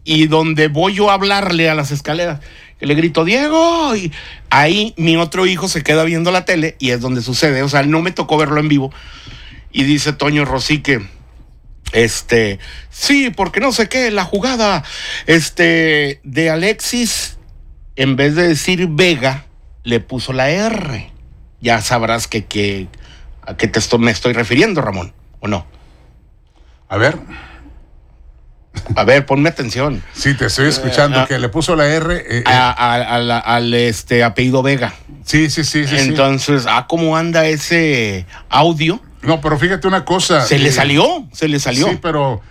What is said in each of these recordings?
y donde voy yo a hablarle a las escaleras, que le grito, Diego, y ahí mi otro hijo se queda viendo la tele y es donde sucede, o sea, no me tocó verlo en vivo. Y dice Toño Rosique, sí, porque no sé qué, la jugada, de Alexis, en vez de decir Vega, le puso la R. Ya sabrás a qué me estoy refiriendo, Ramón, ¿o no? A ver, ponme atención. sí, te estoy escuchando, que le puso la R. Al apellido Vega. Sí. Entonces, ¿cómo anda ese audio? No, pero fíjate una cosa. Se le salió. Sí, pero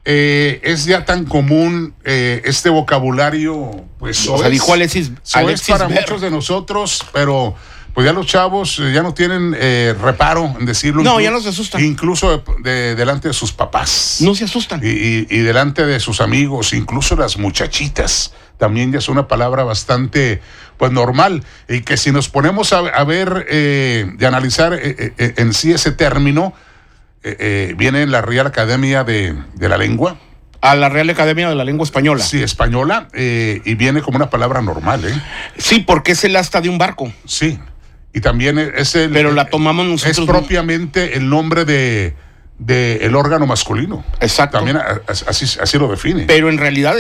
es ya tan común este vocabulario, pues. O sea, dijo Alexis es para muchos de nosotros, pero pues ya los chavos ya no tienen reparo en decirlo. No, ya no se asustan. Incluso delante de sus papás. No se asustan. Y delante de sus amigos, incluso las muchachitas. También ya es una palabra bastante, pues, normal. Y que si nos ponemos a ver, de analizar en sí ese término, viene en la Real Academia de la Lengua. A la Real Academia de la Lengua Española. Sí, española, y viene como una palabra normal, ¿eh? Sí, porque es el asta de un barco. Sí, y también pero la tomamos nosotros. Es propiamente el nombre de el órgano masculino. Exacto. También así lo define. Pero en realidad,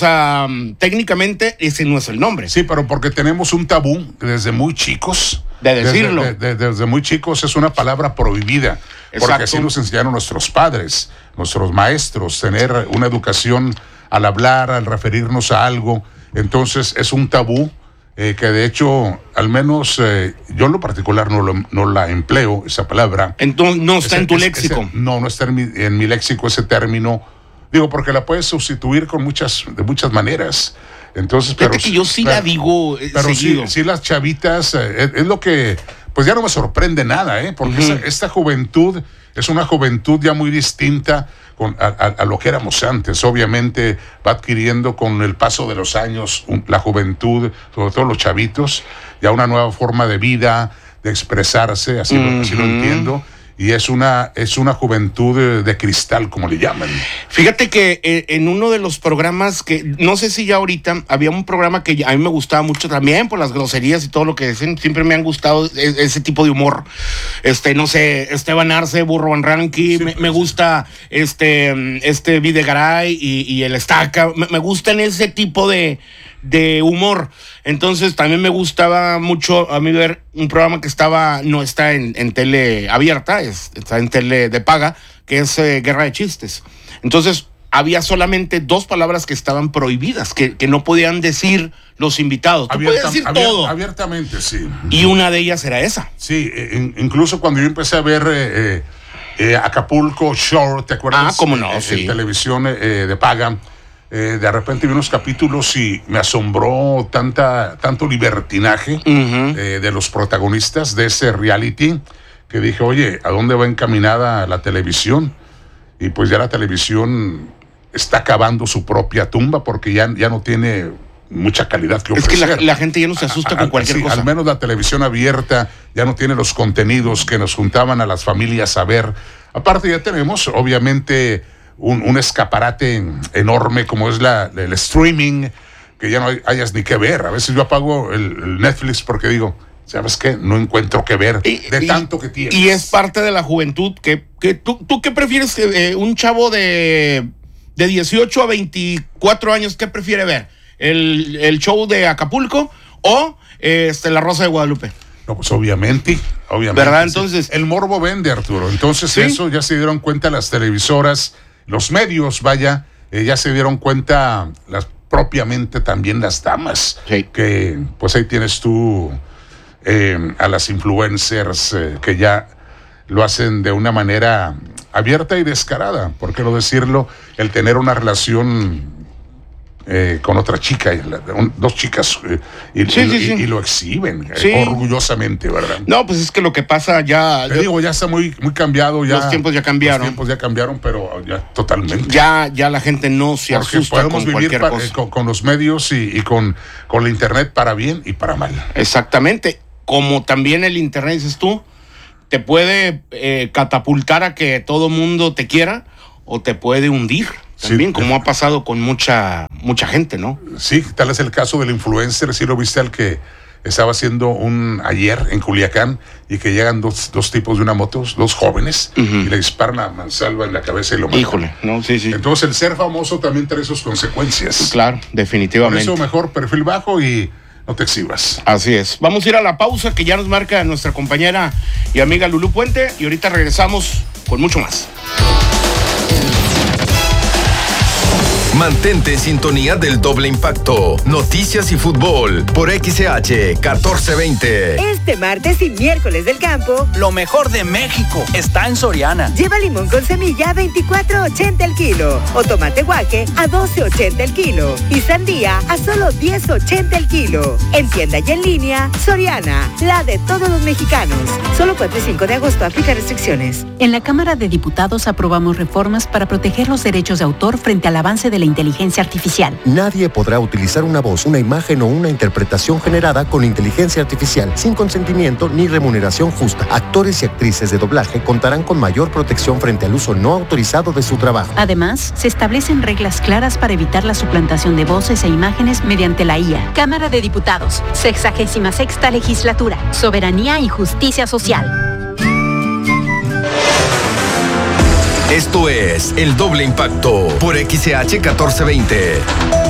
técnicamente ese no es el nombre. Sí, pero porque tenemos un tabú desde muy chicos. De decirlo. Desde muy chicos es una palabra prohibida. Exacto. Porque así nos enseñaron nuestros padres, nuestros maestros, tener una educación al hablar, al referirnos a algo. Entonces es un tabú que de hecho, al menos yo en lo particular no la empleo, esa palabra. Entonces no está en tu léxico. No está en mi léxico ese término. Digo, porque la puedes sustituir de muchas maneras. Entonces, fíjate que yo sí la digo pero seguido. Sí, las chavitas, es lo que, pues ya no me sorprende nada, porque esta juventud es una juventud ya muy distinta a lo que éramos antes. Obviamente va adquiriendo con el paso de los años la juventud, sobre todo los chavitos, ya una nueva forma de vida, de expresarse, así lo entiendo. Y es una juventud de cristal, como le llaman. Fíjate que en uno de los programas que, no sé si ya ahorita, había un programa que a mí me gustaba mucho también por las groserías y todo lo que dicen. Siempre me han gustado ese tipo de humor. No sé, Esteban Arce, Burro Van Ranqui, me gusta Videgaray y el Estaca. Me gustan ese tipo de humor. Entonces también me gustaba mucho a mí ver un programa que no está en tele abierta, está en tele de paga, que es Guerra de Chistes. Entonces había solamente 2 palabras que estaban prohibidas, que no podían decir los invitados. Tú puedes decir todo. Abiertamente, sí. Y una de ellas era esa. Sí, incluso cuando yo empecé a ver Acapulco Shore, ¿te acuerdas? Cómo no, sí. En televisión de paga. De repente vi unos capítulos y me asombró tanto libertinaje de los protagonistas de ese reality, que dije, oye, ¿a dónde va encaminada la televisión? Y pues ya la televisión está cavando su propia tumba, porque ya no tiene mucha calidad que ofrecer. Es que la gente ya no se asusta con cualquier cosa. Al menos la televisión abierta ya no tiene los contenidos que nos juntaban a las familias a ver. Aparte ya tenemos, obviamente, un escaparate enorme como es el streaming, que ya no hayas ni qué ver. A veces yo apago el Netflix porque digo, ¿sabes qué? No encuentro qué ver tanto que tienes. Y es parte de la juventud que ¿tú qué prefieres? Un chavo de 18 a 24 años, ¿qué prefiere ver? ¿El show de Acapulco o La Rosa de Guadalupe? No, pues obviamente. ¿Verdad? Entonces, el morbo vende, Arturo. Entonces, ¿sí? Eso ya se dieron cuenta las televisoras, los medios, ya se dieron cuenta propiamente también las damas. Sí. Que pues ahí tienes tú a las influencers que ya lo hacen de una manera abierta y descarada. ¿Por qué no decirlo? El tener una relación con otra chica, 2 chicas, y lo exhiben orgullosamente, ¿verdad? No, pues es que lo que pasa ya... Te digo, ya está muy, muy cambiado. Los tiempos ya cambiaron. Los tiempos ya cambiaron, pero ya totalmente. Ya la gente no se asusta con cualquier cosa. Con los medios y con la internet para bien y para mal. Exactamente. Como también el internet, dices tú, te puede catapultar a que todo mundo te quiera o te puede hundir. También, como ha pasado con mucha mucha gente, ¿no? Sí, tal es el caso del influencer, sí lo viste, al que estaba haciendo ayer en Culiacán, y que llegan dos tipos de una moto, dos jóvenes, y le disparan a mansalva en la cabeza y lo matan. Híjole, no, sí. Entonces el ser famoso también trae sus consecuencias. Claro, definitivamente. Por eso mejor perfil bajo y no te exhibas. Así es. Vamos a ir a la pausa que ya nos marca nuestra compañera y amiga Lulú Puente, y ahorita regresamos con mucho más. Mantente en sintonía del Doble Impacto. Noticias y fútbol por XH 1420. Este martes y miércoles del campo, lo mejor de México está en Soriana. Lleva limón con semilla a $24.80 el kilo. O tomate guaque a $12.80 el kilo. Y sandía a solo $10.80 el kilo. En tienda y en línea, Soriana, la de todos los mexicanos. Solo 4 y 5 de agosto, aplica restricciones. En la Cámara de Diputados aprobamos reformas para proteger los derechos de autor frente al avance de la inteligencia artificial. Nadie podrá utilizar una voz, una imagen o una interpretación generada con inteligencia artificial sin consentimiento ni remuneración justa. Actores y actrices de doblaje contarán con mayor protección frente al uso no autorizado de su trabajo. Además, se establecen reglas claras para evitar la suplantación de voces e imágenes mediante la IA. Cámara de Diputados, 66ª Legislatura, Soberanía y Justicia Social. Esto es El Doble Impacto por XH 1420.